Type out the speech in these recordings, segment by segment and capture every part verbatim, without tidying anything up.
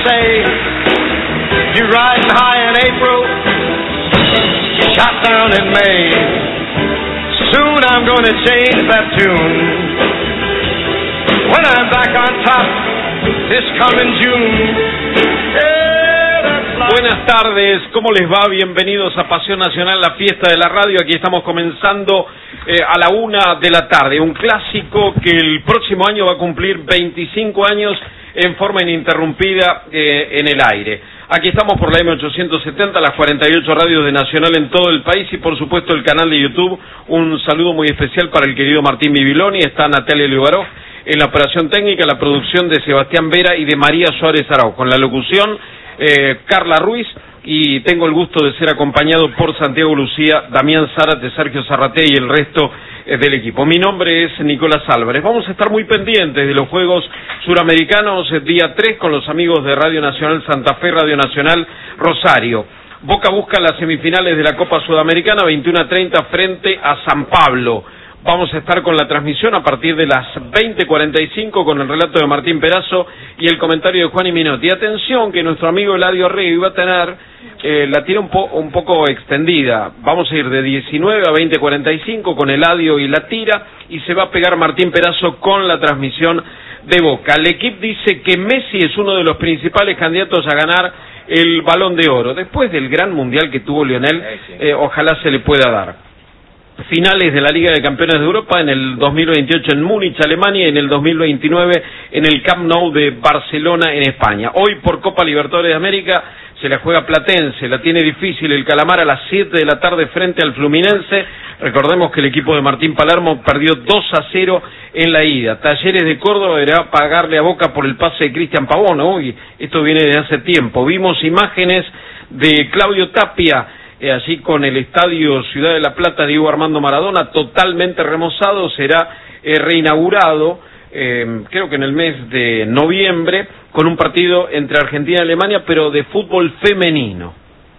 say you riding high in April, shot down in May. Soon I'm gonna change that tune. When I'm back on top this coming June. Yeah, that's like... Buenas tardes, ¿cómo les va? Bienvenidos a Pasión Nacional, la fiesta de la radio. Aquí estamos comenzando eh, a la una de la tarde. Un clásico que el próximo año va a cumplir veinticinco años en forma ininterrumpida eh, en el aire. Aquí estamos por la eme ochocientos setenta, las cuarenta y ocho radios de Nacional en todo el país y por supuesto el canal de YouTube. Un saludo muy especial para el querido Martín Bibiloni. Está Natalia Liubaró en la operación técnica, la producción de Sebastián Vera y de María Suárez Arau. Con la locución eh, Carla Ruiz, y tengo el gusto de ser acompañado por Santiago Lucía, Damián Zárate, Sergio Zarraté y el resto eh, del equipo. Mi nombre es Nicolás Álvarez. Vamos a estar muy pendientes de los Juegos Suramericanos, eh, día tres, con los amigos de Radio Nacional Santa Fe, Radio Nacional Rosario. Boca busca las semifinales de la Copa Sudamericana, veintiuno a treinta frente a San Pablo. Vamos a estar con la transmisión a partir de las veinte cuarenta y cinco con el relato de Martín Perazo y el comentario de Juan y Minotti. Atención que nuestro amigo Eladio Rey va a tener eh, la tira un, po un poco extendida. Vamos a ir de diecinueve a veinte cuarenta y cinco con Eladio y la tira, y se va a pegar Martín Perazo con la transmisión de Boca. El equipo dice que Messi es uno de los principales candidatos a ganar el Balón de Oro. Después del gran mundial que tuvo Lionel, eh, ojalá se le pueda dar. Finales de la Liga de Campeones de Europa en el dos mil veintiocho en Múnich, Alemania, y en el dos mil veintinueve en el Camp Nou de Barcelona, en España. Hoy por Copa Libertadores de América se la juega Platense, la tiene difícil el Calamar a las siete de la tarde frente al Fluminense. Recordemos que el equipo de Martín Palermo perdió dos a cero en la ida. Talleres de Córdoba deberá pagarle a Boca por el pase de Cristian Pavón. Uy, esto viene de hace tiempo. Vimos imágenes de Claudio Tapia, Eh, así con el estadio Ciudad de la Plata Diego Armando Maradona totalmente remozado. Será eh, reinaugurado, eh, creo que en el mes de noviembre, con un partido entre Argentina y Alemania, pero de fútbol femenino.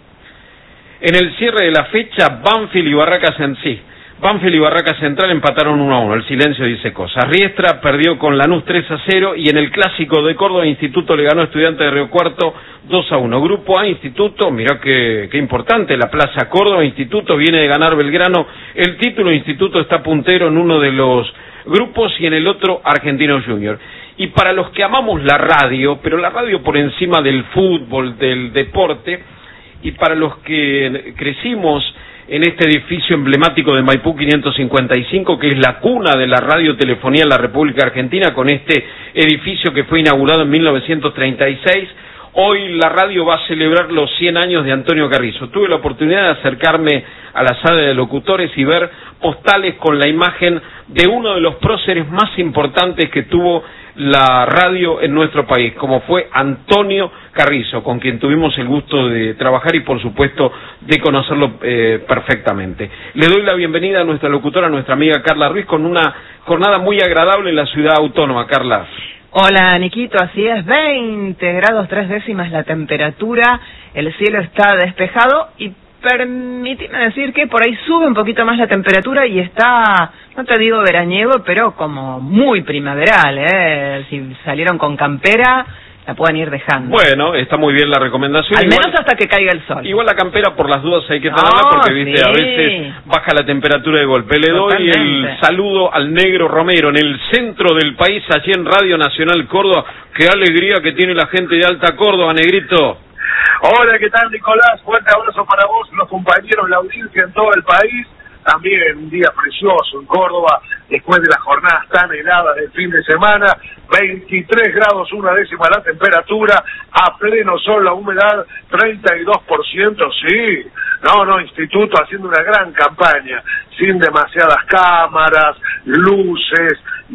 En el cierre de la fecha, Banfield y Barracas en sí. Banfield y Barracas Central empataron uno a uno, el silencio dice cosas. Riestra perdió con Lanús tres a cero, y en el Clásico de Córdoba, Instituto le ganó a Estudiantes de Río Cuarto dos a uno. Grupo A, Instituto, mirá qué, qué importante, la Plaza Córdoba. Instituto viene de ganar Belgrano el título. Instituto está puntero en uno de los grupos y en el otro Argentino Junior. Y para los que amamos la radio, pero la radio por encima del fútbol, del deporte, y para los que crecimos en este edificio emblemático de Maipú quinientos cincuenta y cinco, que es la cuna de la radiotelefonía en la República Argentina, con este edificio que fue inaugurado en mil novecientos treinta y seis, hoy la radio va a celebrar los cien años de Antonio Carrizo. Tuve la oportunidad de acercarme a la sala de locutores y ver postales con la imagen de uno de los próceres más importantes que tuvo la radio en nuestro país, como fue Antonio Carrizo, con quien tuvimos el gusto de trabajar y por supuesto de conocerlo eh, perfectamente. Le doy la bienvenida a nuestra locutora, a nuestra amiga Carla Ruiz, con una jornada muy agradable en la ciudad autónoma. Carla. Hola, Niquito, así es, veinte grados tres décimas la temperatura, el cielo está despejado y permíteme decir que por ahí sube un poquito más la temperatura y está, no te digo veraniego, pero como muy primaveral, ¿eh? Si salieron con campera, la pueden ir dejando. Bueno, está muy bien la recomendación. Al igual, menos hasta que caiga el sol. Igual la campera por las dudas hay que tenerla, no, porque viste, sí. a veces baja la temperatura de golpe. Le doy el saludo al Negro Romero en el centro del país, allí en Radio Nacional Córdoba. Qué alegría que tiene la gente de Alta Córdoba, Negrito. Hola, ¿qué tal, Nicolás? Fuerte abrazo para vos, los compañeros, la audiencia en todo el país. También un día precioso en Córdoba, después de las jornadas tan heladas del fin de semana. veintitrés grados, una décima la temperatura, a pleno sol, la humedad treinta y dos por ciento, sí. No, no, Instituto haciendo una gran campaña, sin demasiadas cámaras, luces,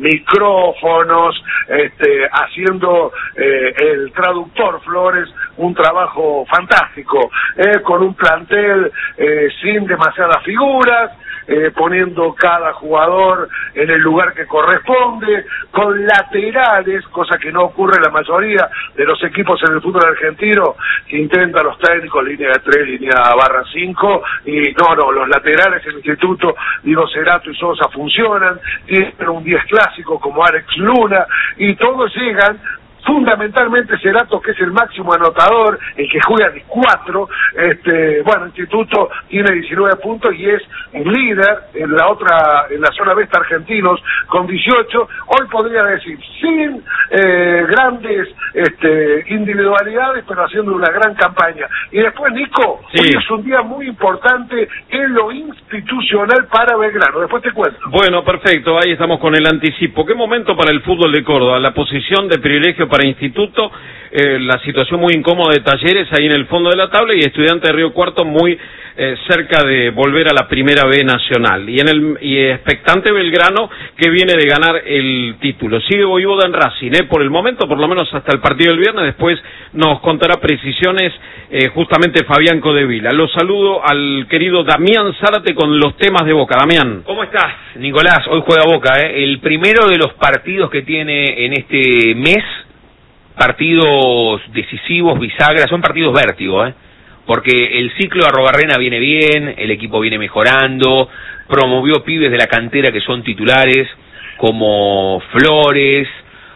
micrófonos, este, haciendo eh, el traductor Flores un trabajo fantástico, eh, con un plantel eh, sin demasiadas figuras, eh, poniendo cada jugador en el lugar que corresponde, con laterales, cosa que no ocurre en la mayoría de los equipos en el fútbol argentino, que intentan los técnicos línea de tres, línea barra cinco, y no, no, los laterales en el Instituto, digo, Cerato y Sosa funcionan, tienen un diez clásico como Alex Luna, y todos llegan fundamentalmente Cerato, que es el máximo anotador, el que juega de cuatro, este, bueno, Instituto tiene diecinueve puntos y es el líder en la otra, en la zona B argentinos con dieciocho. Hoy podría decir, sin eh, grandes este, individualidades, pero haciendo una gran campaña. Y después, Nico, sí. Hoy es un día muy importante en lo institucional para Belgrano. Después te cuento. Bueno, perfecto, ahí estamos con el anticipo. ¿Qué momento para el fútbol de Córdoba? La posición de privilegio para Instituto, eh, la situación muy incómoda de Talleres ahí en el fondo de la tabla y Estudiantes de Río Cuarto muy eh, cerca de volver a la Primera B Nacional. Y en el y expectante Belgrano, que viene de ganar el título. Sigue Voivoda en Racing, ¿eh? Por el momento, por lo menos hasta el partido del viernes. Después nos contará precisiones eh, justamente Fabián Codevila. Lo saludo al querido Damián Zárate con los temas de Boca. Damián. ¿Cómo estás, Nicolás? Hoy juega Boca, ¿eh? El primero de los partidos que tiene en este mes, partidos decisivos, bisagras, son partidos vértigo, ¿eh? Porque el ciclo de Arrobarrena viene bien, el equipo viene mejorando, promovió pibes de la cantera que son titulares, como Flores,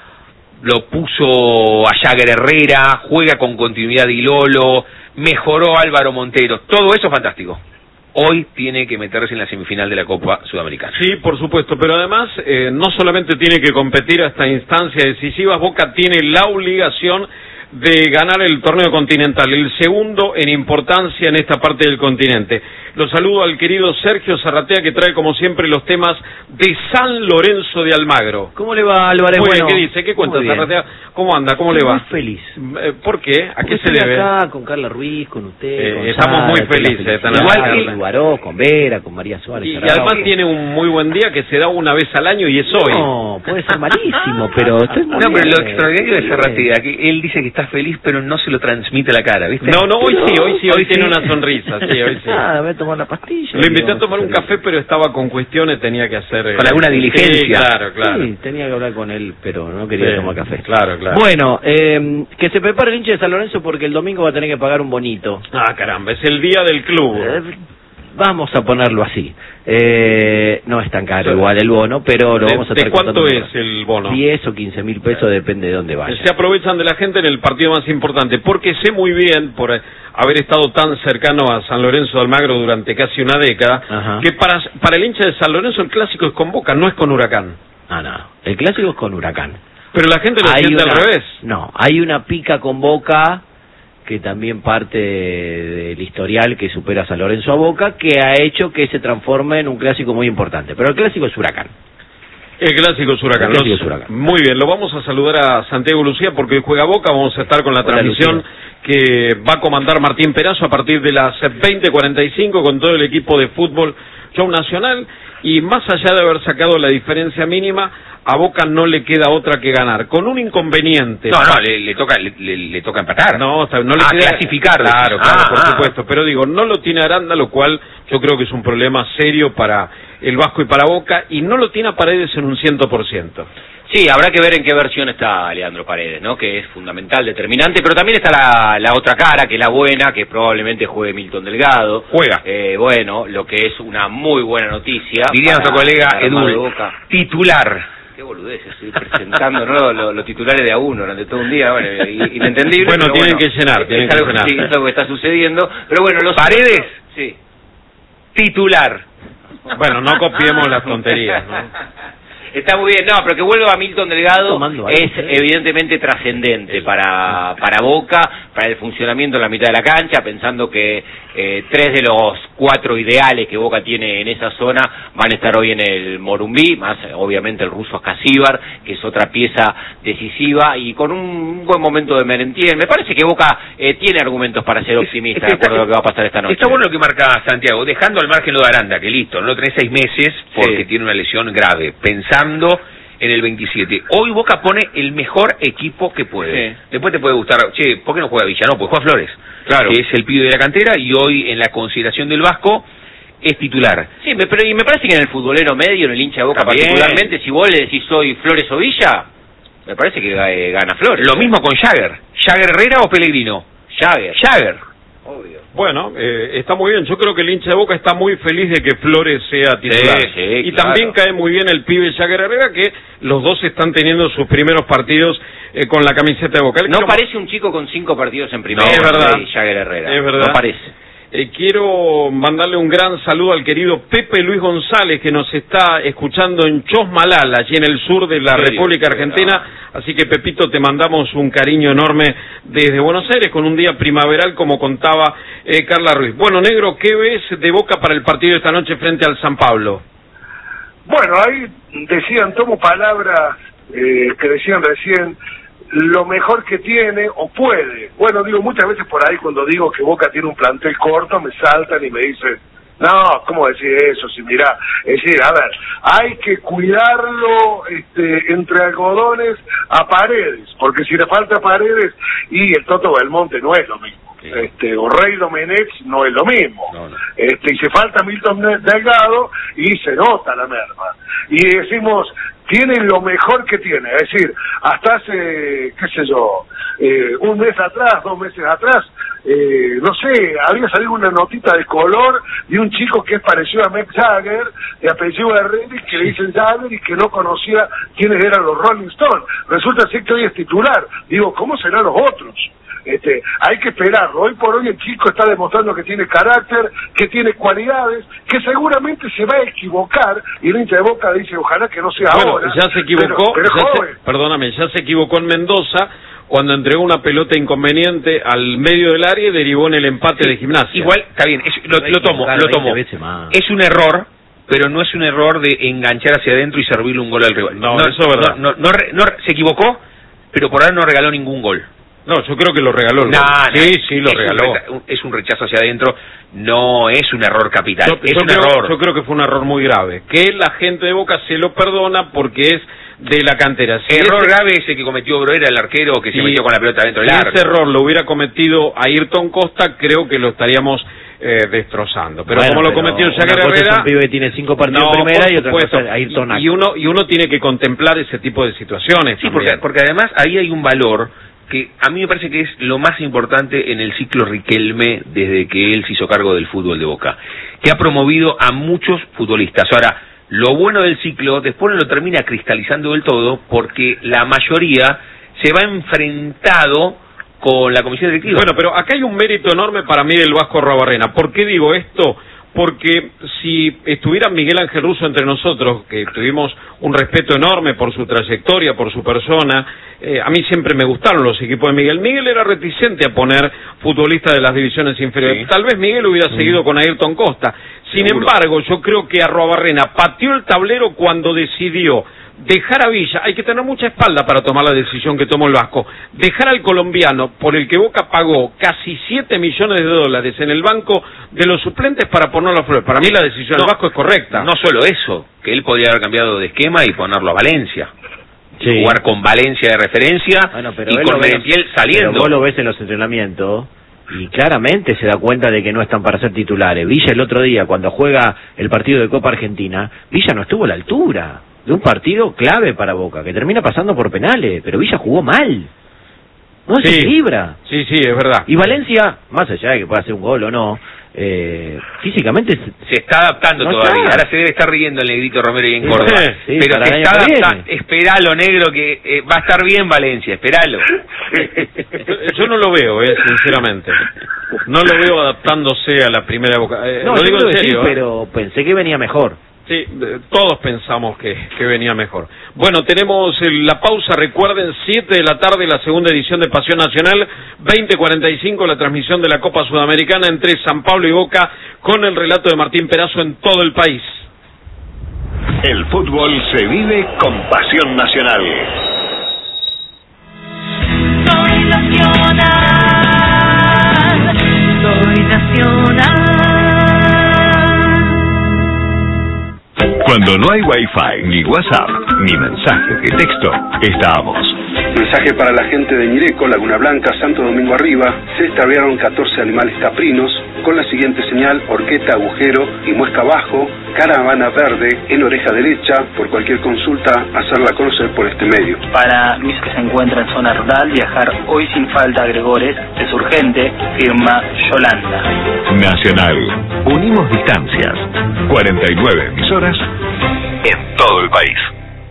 lo puso a Jagger Herrera, juega con continuidad Ilolo, mejoró Álvaro Montero, todo eso fantástico. Hoy tiene que meterse en la semifinal de la Copa Sudamericana. Sí, por supuesto, pero además eh, no solamente tiene que competir hasta instancias decisivas, Boca tiene la obligación de ganar el torneo continental, el segundo en importancia en esta parte del continente. Lo saludo al querido Sergio Zarratea, que trae como siempre los temas de San Lorenzo de Almagro. ¿Cómo le va, Álvarez? Muy bueno, bien, ¿qué dice? ¿Qué cuenta, Zarratea? ¿Cómo anda? ¿Cómo Estoy le va? Muy feliz. Eh, ¿Por qué? ¿A qué se debe? Acá con Carla Ruiz, con usted, eh, con estamos Sara, muy felices de estar igual acá. que con Guaró, con Vera, con María Suárez. Y, y además que... tiene un muy buen día que se da una vez al año y es hoy. No, puede ser malísimo, pero estoy muy No, pero bien, lo extraordinario de Zarratea, que él dice que está feliz, pero no se lo transmite a la cara, ¿viste? No, no, hoy pero, sí, hoy sí, hoy, hoy tiene sí. una sonrisa, sí, hoy sí. Nada, voy a tomar la pastilla. Lo invité a tomar un café, pero estaba con cuestiones, tenía que hacer... Eh... Con alguna diligencia. Sí, claro, claro. Sí, tenía que hablar con él, pero no quería sí, tomar café. Claro, claro. Bueno, eh, que se prepare el hincha de San Lorenzo porque el domingo va a tener que pagar un bonito. Ah, caramba, es el día del club. Eh, vamos a ponerlo así. Eh, no es tan caro igual el bono, pero lo ¿De, vamos a ¿De estar cuánto contando es el bono? diez o quince mil pesos, depende de dónde vaya. Se aprovechan de la gente en el partido más importante, porque sé muy bien, por haber estado tan cercano a San Lorenzo de Almagro durante casi una década, Ajá. que para, para el hincha de San Lorenzo el clásico es con Boca, no es con Huracán. Ah, no, el clásico es con Huracán. Pero la gente lo Hay siente una- al revés. No, hay una pica con Boca que también parte del historial que supera a San Lorenzo a Boca, que ha hecho que se transforme en un clásico muy importante. Pero el clásico es Huracán. El clásico es Huracán. El clásico Los- es Huracán. Muy bien, lo vamos a saludar a Santiago Lucía porque hoy juega Boca, vamos a estar con la Hola, transmisión Lucía. que va a comandar Martín Perazo a partir de las veinte cuarenta y cinco con todo el equipo de fútbol Show Nacional, y más allá de haber sacado la diferencia mínima, a Boca no le queda otra que ganar, con un inconveniente. No, no, le, le toca le, le, le toca empatar. No, o sea, no le Ah, queda... clasificar. Claro, decís. claro, Ah, por ah. supuesto, pero digo, no lo tiene Aranda, lo cual yo creo que es un problema serio para el Vasco y para Boca, y no lo tiene a Paredes en un ciento por ciento. Sí, habrá que ver en qué versión está Leandro Paredes, ¿no? Que es fundamental, determinante, pero también está la, la otra cara, que es la buena, que probablemente juegue Milton Delgado. Juega. Eh, bueno, lo que es una muy buena noticia. Diría para nuestro colega el armado de Edu, Boca. titular. Qué boludez, estoy presentando, ¿no? Los, los titulares de a uno durante todo un día, bueno, i- inentendible. Bueno, pero tienen que llenar, es tienen que algo, llenar. sí, es algo que está sucediendo, pero bueno, los... Paredes. Sí. Titular. Bueno, no copiemos las tonterías, ¿no? Está muy bien, no, pero que vuelva a Milton Delgado Tomando algo, es ¿eh? evidentemente trascendente para para Boca, para el funcionamiento en la mitad de la cancha, pensando que eh, tres de los cuatro ideales que Boca tiene en esa zona van a estar hoy en el Morumbí, más eh, obviamente el ruso Ascasíbar, que es otra pieza decisiva, y con un buen momento de Merentiel. Me parece que Boca eh, tiene argumentos para ser optimista de acuerdo a lo que va a pasar esta noche. Está bueno lo que marca Santiago, dejando al margen lo de Aranda, que listo, no lo tenés seis meses porque Sí. tiene una lesión grave, pensando en el veintisiete. Hoy Boca pone el mejor equipo que puede. Sí. Después te puede gustar, che, ¿por qué no juega Villa? No, pues juega Flores, Claro. que es el pibe de la cantera, y hoy en la consideración del Vasco es titular. Sí, me- pero y me parece que en el futbolero medio, en el hincha de Boca También. particularmente, si vos le decís soy Flores o Villa, me parece que eh, gana Flores. Lo mismo con Jagger. ¿Jagger Herrera o Pellegrino? Jagger. Jagger. obvio. Bueno, eh, está muy bien. Yo creo que el hincha de Boca está muy feliz de que Flores sea titular. Sí, sí, y claro. también cae muy bien el pibe Jagger Herrera, que los dos están teniendo sus primeros partidos eh, con la camiseta de Boca. El No que parece un chico con cinco partidos en primera. No, es verdad. Jagger Herrera. Es verdad. No parece. Eh, quiero mandarle un gran saludo al querido Pepe Luis González, que nos está escuchando en Chosmalal, allí en el sur de la ¿En serio? República Argentina. Así que, Pepito, te mandamos un cariño enorme desde Buenos Aires, con un día primaveral, como contaba eh, Carla Ruiz. Bueno, Negro, ¿qué ves de Boca para el partido de esta noche frente al San Pablo? Bueno, ahí decían, tomo palabras eh, que decían recién, lo mejor que tiene o puede. Bueno, digo, muchas veces por ahí cuando digo que Boca tiene un plantel corto, me saltan y me dicen, no, ¿cómo decir eso? Si mirá, es decir, a ver, hay que cuidarlo este, entre algodones a Paredes, porque si le falta Paredes, y el Toto Belmonte no es lo mismo. Sí. Este, o Rey Domenech no es lo mismo. No, no. Este, y se falta Milton Delgado y se nota la merma. Y decimos, tienen lo mejor que tiene, es decir, hasta hace, qué sé yo, eh, un mes atrás, dos meses atrás, eh, no sé, había salido una notita de color de un chico que es parecido a Mick Jagger, de apellido Herrera, y que le dicen Jagger y que no conocía quiénes eran los Rolling Stones. Resulta ser que hoy es titular. Digo, ¿cómo serán los otros? Este, hay que esperarlo. Hoy por hoy el chico está demostrando que tiene carácter, que tiene cualidades, que seguramente se va a equivocar, y el hincha de Boca dice, ojalá que no sea Bueno, ahora. ya se equivocó, pero, pero ya joven. se, perdóname, ya se equivocó en Mendoza cuando entregó una pelota inconveniente al medio del área y derivó en el empate de Gimnasia. Igual, está bien, es- lo, lo tomo, lo tomo. Es un error, pero no es un error de enganchar hacia adentro y servirle un gol al rival. No, eso es verdad. No, no, no re- no re- se equivocó, pero por ahora no regaló ningún gol. No, yo creo que lo regaló. el No, gol. no, sí, sí, lo es un regaló. recha- es un rechazo hacia adentro, no es un error capital, Yo, es yo un creo, error. yo creo que fue un error muy grave, que la gente de Boca se lo perdona porque es de la cantera. Si error ese, grave es el que cometió Broera, el arquero, que si, se metió con la pelota dentro del si arco. ese error lo hubiera cometido Ayrton Costa, creo que lo estaríamos eh, destrozando. Pero Bueno, como lo pero cometió Jagger una cosa es Herrera... un pibe que tiene cinco partidos No, en primera por y otra supuesto. cosa es Ayrton y, y uno y uno tiene que contemplar ese tipo de situaciones. Sí, porque, también. porque además ahí hay un valor que a mí me parece que es lo más importante en el ciclo Riquelme desde que él se hizo cargo del fútbol de Boca, que ha promovido a muchos futbolistas. Ahora, lo bueno del ciclo después no lo termina cristalizando del todo porque la mayoría se va enfrentado con la comisión directiva. Bueno, pero acá hay un mérito enorme para mí del Vasco Arruabarrena. ¿Por qué digo esto? Porque si estuviera Miguel Ángel Russo entre nosotros, que tuvimos un respeto enorme por su trayectoria, por su persona, eh, a mí siempre me gustaron los equipos de Miguel. Miguel era reticente a poner futbolistas de las divisiones inferiores. Sí. Tal vez Miguel hubiera Mm. seguido con Ayrton Costa. Sin Seguro. embargo, yo creo que Arruabarrena pateó el tablero cuando decidió dejar a Villa. Hay que tener mucha espalda para tomar la decisión que tomó el Vasco. Dejar al colombiano, por el que Boca pagó casi siete millones de dólares en el banco de los suplentes para ponerlo a Flores. Para mí la decisión No, del Vasco es correcta. No solo eso, que él podría haber cambiado de esquema y ponerlo a Valencia. Sí. Jugar con Valencia de referencia Bueno, pero y él con lo ve- Merentiel Pero saliendo. vos lo ves en los entrenamientos y claramente se da cuenta de que no están para ser titulares. Villa el otro día, cuando juega el partido de Copa Argentina, Villa no estuvo a la altura de un partido clave para Boca, que termina pasando por penales, pero Villa jugó mal. No se Sí. equilibra. Sí, sí, es verdad. Y Valencia, más allá de que pueda hacer un gol o no, eh, físicamente se- Se está adaptando No todavía. está. Ahora se debe estar riendo el negrito Romero y en Sí, Córdoba. sí, pero para se el año está que viene. adaptando. Esperalo, negro, que eh, va a estar bien Valencia. Esperalo. Yo, yo no lo veo, eh, sinceramente. No lo veo adaptándose a la primera Boca. Eh, no, lo yo digo creo en que sí, serio. eh. pero pensé que venía mejor. Sí, eh, todos pensamos que, que venía mejor. Bueno, tenemos eh, la pausa, recuerden, siete de la tarde, la segunda edición de Pasión Nacional, veinte cuarenta y cinco, la transmisión de la Copa Sudamericana entre San Pablo y Boca, con el relato de Martín Perazo en todo el país. El fútbol se vive con Pasión Nacional. Soy nacional, soy nacional. Cuando no hay Wi-Fi, ni WhatsApp, ni mensajes de texto, estamos Mensaje para la gente de Ñireco, Laguna Blanca, Santo Domingo Arriba. Se extraviaron catorce animales caprinos con la siguiente señal: horqueta, agujero y muesca abajo, caravana verde en oreja derecha. Por cualquier consulta, hacerla conocer por este medio. Para mis que se encuentran en zona rural, viajar hoy sin falta a Gregores es urgente, firma Yolanda. Nacional. Unimos distancias. cuarenta y nueve emisoras en todo el país.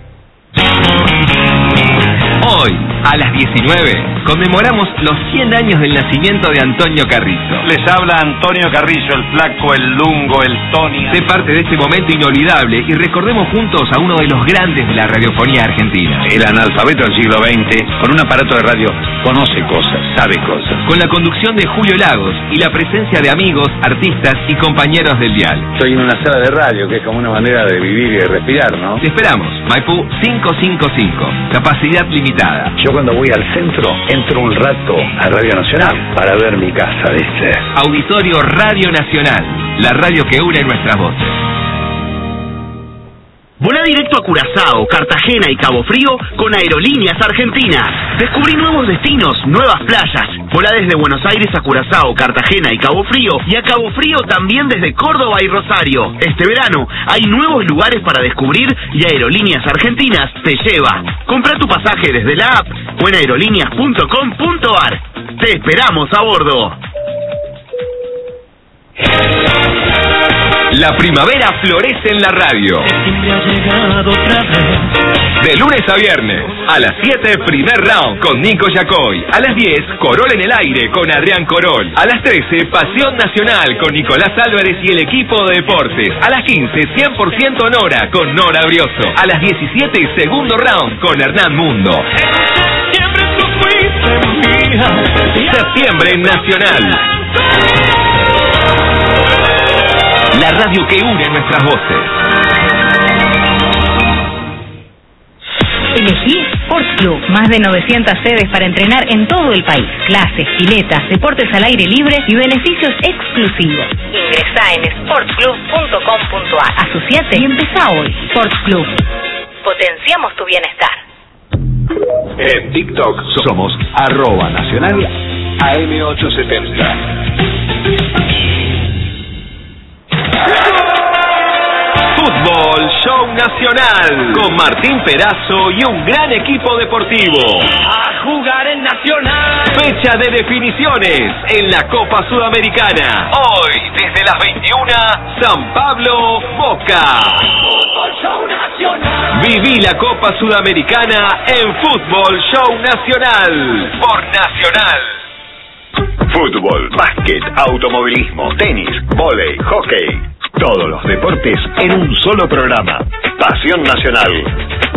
Hoy, a las diecinueve, conmemoramos los cien años del nacimiento de Antonio Carrizo. Les habla Antonio Carrizo, el flaco, el lungo, el Tony. Sé parte de este momento inolvidable y recordemos juntos a uno de los grandes de la radiofonía argentina. El analfabeto del siglo veinte, con un aparato de radio, conoce cosas, sabe cosas. Con la conducción de Julio Lagos y la presencia de amigos, artistas y compañeros del dial. Estoy en una sala de radio, que es como una manera de vivir y de respirar, ¿no? Te esperamos, Maipú cinco cinco cinco, capacidad limitada. Yo cuando voy al centro, entro un rato a Radio Nacional para ver mi casa, ¿viste? Auditorio Radio Nacional, la radio que une nuestras voces. Volá directo a Curazao, Cartagena y Cabo Frío con Aerolíneas Argentinas. Descubrí nuevos destinos, nuevas playas. Volá desde Buenos Aires a Curazao, Cartagena y Cabo Frío, y a Cabo Frío también desde Córdoba y Rosario. Este verano hay nuevos lugares para descubrir y Aerolíneas Argentinas te lleva. Comprá tu pasaje desde la app o en aerolíneas punto com punto ar. Te esperamos a bordo. La primavera florece en la radio. De lunes a viernes, a las siete, primer round con Nico Yacoy. A las diez, Corol en el aire con Adrián Corol. A las trece, Pasión Nacional con Nicolás Álvarez y el equipo de deportes. A las quince, cien por ciento Nora con Nora Brioso. A las diecisiete, segundo round con Hernán Mundo. Septiembre Nacional. La radio que une nuestras voces. Elegí Sports Club. Más de novecientas sedes para entrenar en todo el país. Clases, piletas, deportes al aire libre y beneficios exclusivos. Ingresá en sports club punto com punto ar. Asociate y empezá hoy. Sports Club. Potenciamos tu bienestar. En TikTok somos arroba nacional A M ochocientos setenta. Fútbol Show Nacional con Martín Perazo y un gran equipo deportivo. A jugar en Nacional. Fecha de definiciones en la Copa Sudamericana. Hoy, desde las veintiuna, San Pablo, Boca. Fútbol Show Nacional. Viví la Copa Sudamericana en Fútbol Show Nacional. Por Nacional. Fútbol, básquet, automovilismo, tenis, vóley, hockey. Todos los deportes en un solo programa. Pasión Nacional.